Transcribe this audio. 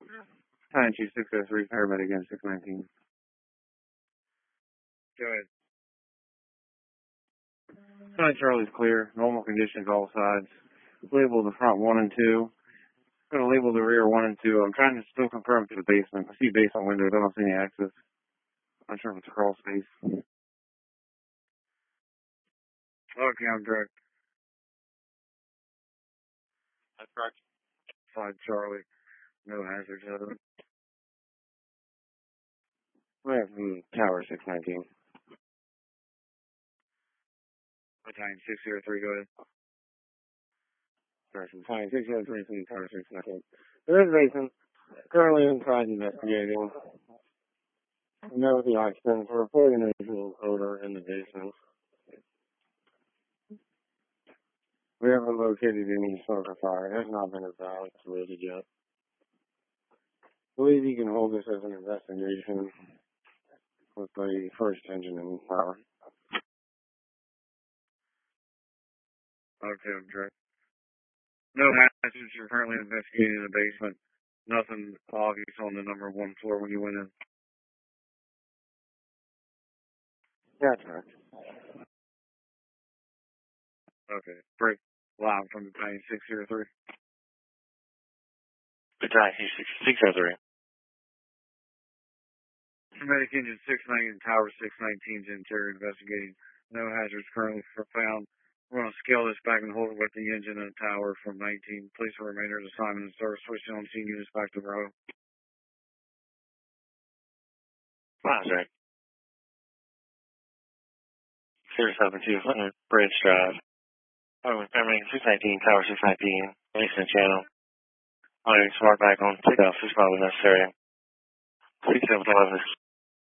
92603, paramedic again, 619. Go ahead. Side Charlie's clear. Normal conditions all sides. Label the front 1 and 2. Going to label the rear 1 and 2. I'm trying to still confirm to the basement. I see basement windows. I don't see any access. I'm not sure if it's a crawl space. Okay, I'm direct. That's correct. Side Charlie. No hazards out of it. We have from Tower 619. Battalion 603, go ahead. Sorry, from Battalion 603 from Tower 619. There is a basement. Currently inside investigating. No, the occupants are reporting an unusual odor in the basement. We haven't located any smoke or fire. It has not been evaluated yet. I believe you can hold this as an investigation with the first engine in power. Okay, I'm direct. No hazards. You're currently investigating the basement. Nothing obvious on the number 1 floor when you went in. Yeah, that's correct. Okay. Break loud from Battalion 603. Battalion 603. Medic engine 619, Tower 619's interior investigating. No hazards currently found. We're going to scale this back and hold it with the engine and tower from 19. Place the remainder of the assignment and start switching on scene units back to row. Roger. 072, Bridge Drive. Oh, remaining 619, Tower 619, Mason Channel. Smart back on takeoff is probably necessary. 6711